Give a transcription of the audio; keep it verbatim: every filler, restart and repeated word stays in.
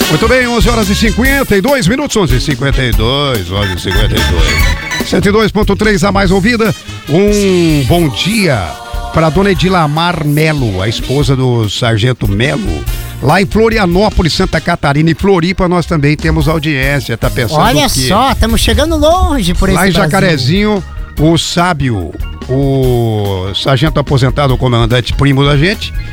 Muito bem, onze horas e cinquenta e dois minutos, onze e cinquenta e dois, onze e cinquenta e dois. cento e dois ponto três, a mais ouvida. Um bom dia para dona Edilamar Melo, a esposa do sargento Melo. Lá em Florianópolis, Santa Catarina e Floripa, nós também temos audiência. Tá pensando Olha o quê? só, estamos chegando longe por esse Lá em Brasil. Jacarezinho, o Sábio, o sargento aposentado, o comandante primo da gente,